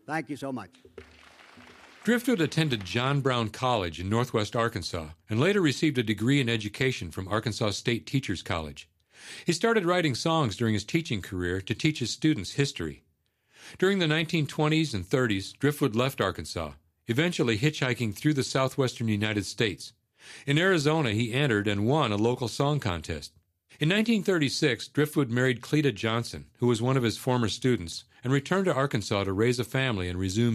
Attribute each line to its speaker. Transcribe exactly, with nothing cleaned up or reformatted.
Speaker 1: Thank you so much.
Speaker 2: Driftwood attended John Brown College in northwest Arkansas and later received a degree in education from Arkansas State Teachers College. He started writing songs during his teaching career to teach his students history. During the nineteen twenties and thirties, Driftwood left Arkansas, eventually hitchhiking through the southwestern United States. In Arizona, he entered and won a local song contest. In nineteen thirty-six, Driftwood married Cleta Johnson, who was one of his former students, and returned to Arkansas to raise a family and resume